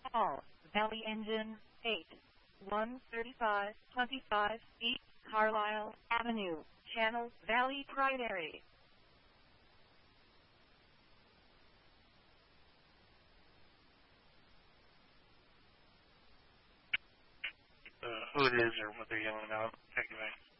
Call Valley Engine 813525 East Carlisle Avenue, Channel Valley Primary. Who it is or what they're yelling about. Take it back.